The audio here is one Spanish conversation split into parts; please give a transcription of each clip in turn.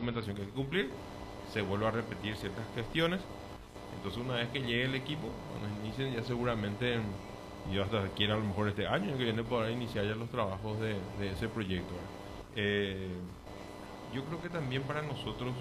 documentación que hay que cumplir, se vuelve a repetir ciertas gestiones. Entonces una vez que llegue el equipo, cuando inicien ya seguramente, yo hasta quiera a lo mejor este año que viene podrá iniciar ya los trabajos de ese proyecto. Yo creo que también para nosotros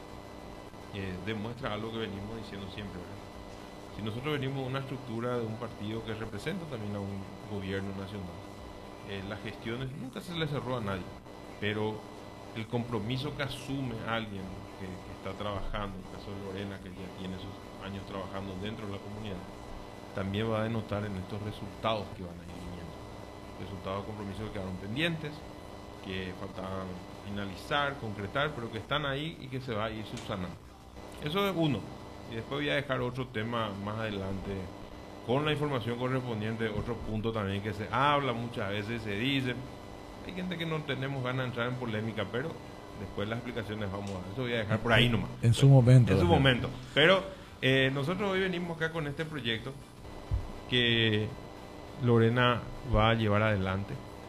demuestra algo que venimos diciendo siempre, ¿verdad? Si nosotros venimos de una estructura de un partido que representa también a un gobierno nacional, las gestiones nunca se le cerró a nadie, pero el compromiso que asume alguien que está trabajando, en el caso de Lorena, que ya tiene sus años trabajando dentro de la comunidad, también va a denotar en estos resultados que van a ir viniendo. Resultados de compromiso que quedaron pendientes, que faltaban finalizar, concretar, pero que están ahí y que se va a ir subsanando. Eso es uno. Y después voy a dejar otro tema más adelante con la información correspondiente, otro punto también que se habla muchas veces, se dice. Hay gente que no tenemos ganas de entrar en polémica, pero después las explicaciones vamos a dar. Eso voy a dejar por ahí nomás. En su momento. En su momento. Pero nosotros hoy venimos acá con este proyecto que Lorena va a llevar adelante.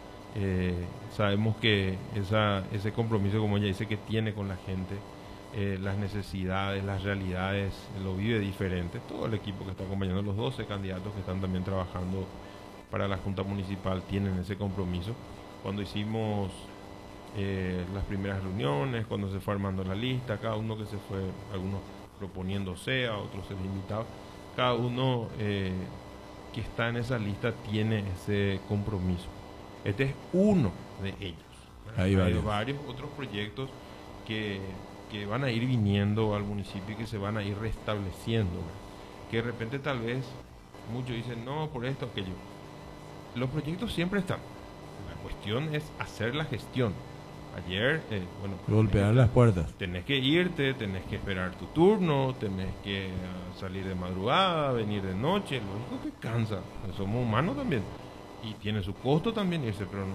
Sabemos que ese compromiso, como ella dice, que tiene con la gente, las necesidades, las realidades, lo vive diferente. Todo el equipo que está acompañando, los 12 candidatos que están también trabajando para la Junta Municipal, tienen ese compromiso. Cuando hicimos las primeras reuniones, cuando se fue armando la lista, cada uno que se fue, algunos proponiéndose, a otros se les invitaba, cada uno que está en esa lista tiene ese compromiso. Este es uno de ellos. Hay varios otros proyectos que van a ir viniendo al municipio y que se van a ir restableciendo, ¿verdad? Que de repente tal vez muchos dicen, no, por esto, aquello. Los proyectos siempre están. La cuestión es hacer la gestión. Ayer, golpear las puertas. Tenés que irte, tenés que esperar tu turno, tenés que salir de madrugada, venir de noche. Lo único que cansa. Somos humanos también. Y tiene su costo también irse, pero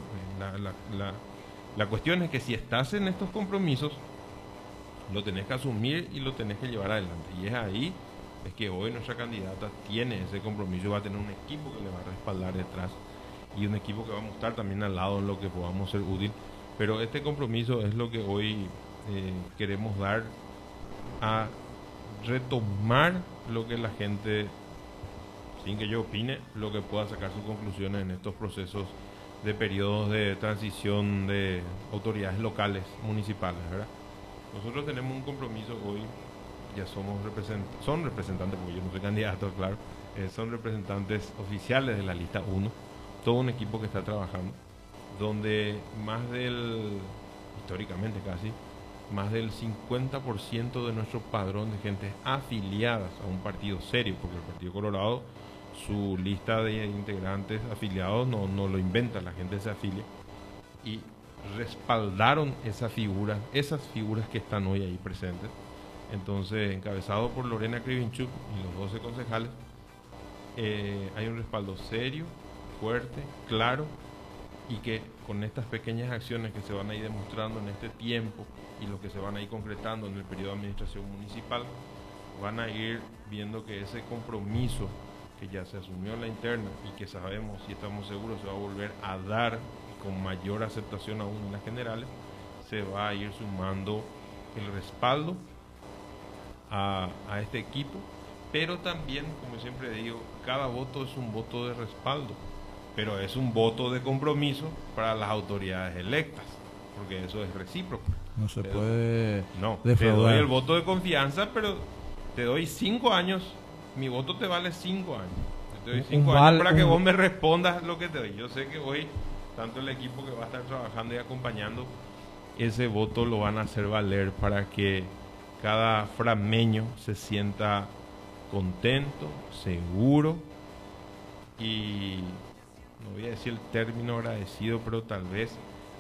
la cuestión es que si estás en estos compromisos, lo tenés que asumir y lo tenés que llevar adelante. Y es ahí es que hoy nuestra candidata tiene ese compromiso, va a tener un equipo que le va a respaldar detrás y un equipo que va a estar también al lado en lo que podamos ser útil. Pero este compromiso es lo que hoy queremos dar, a retomar lo que la gente, sin que yo opine, lo que pueda sacar sus conclusiones en estos procesos de periodos de transición de autoridades locales, municipales, ¿verdad? Nosotros tenemos un compromiso hoy, ya son representantes, porque yo no soy candidato, claro, son representantes oficiales de la lista 1, todo un equipo que está trabajando, donde históricamente casi, más del 50% de nuestro padrón de gente afiliadas a un partido serio, porque el Partido Colorado, su lista de integrantes afiliados no lo inventa, la gente se afilia, y respaldaron esas figuras que están hoy ahí presentes. Entonces, encabezado por Lorena Krivinchuk y los 12 concejales, hay un respaldo serio, fuerte, claro, y que con estas pequeñas acciones que se van a ir demostrando en este tiempo y lo que se van a ir concretando en el periodo de administración municipal, van a ir viendo que ese compromiso que ya se asumió en la interna y que sabemos y estamos seguros se va a volver a dar con mayor aceptación aún en las generales, se va a ir sumando el respaldo a este equipo, pero también, como siempre digo, cada voto es un voto de respaldo, pero es un voto de compromiso para las autoridades electas, porque eso es recíproco. No se puede defraudar. Te doy el voto de confianza, pero te doy 5 años, mi voto te vale 5 años. Te doy 5 años para que vos me respondas lo que te doy. Yo sé que hoy, tanto el equipo que va a estar trabajando y acompañando, ese voto lo van a hacer valer para que cada frameño se sienta contento, seguro y, no voy a decir el término agradecido, pero tal vez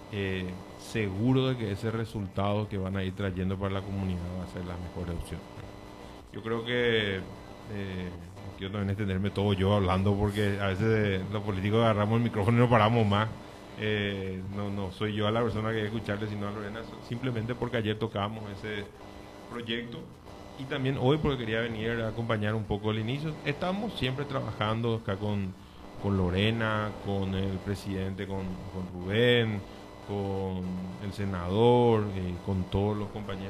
seguro de que ese resultado que van a ir trayendo para la comunidad va a ser la mejor opción. Yo creo que quiero también extenderme todo yo hablando, porque a veces los políticos agarramos el micrófono y no paramos más. No soy yo la persona que hay que escucharle, sino a Lorena, simplemente porque ayer tocamos ese proyecto y también hoy porque quería venir a acompañar un poco el inicio. Estamos siempre trabajando acá con Lorena, con el presidente, con Rubén, con el senador, con todos los compañeros